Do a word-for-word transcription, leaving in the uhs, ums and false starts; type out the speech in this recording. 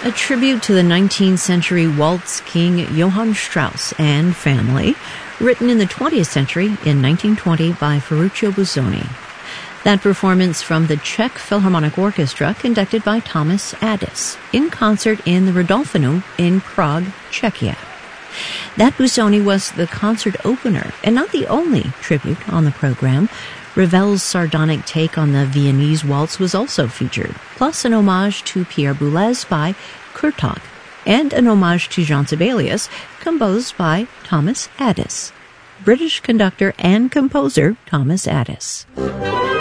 a tribute to the nineteenth century waltz king Johann Strauss and family, written in the twentieth century in nineteen twenty by Ferruccio Busoni. That performance from the Czech Philharmonic Orchestra, conducted by Thomas Addis, in concert in the Rodolphinum in Prague, Czechia. That Busoni was the concert opener, and not the only tribute on the program. Ravel's sardonic take on the Viennese waltz was also featured, plus an homage to Pierre Boulez by Kurtok, and an homage to Jean Sibelius, composed by Thomas Addis. British conductor and composer Thomas Addis.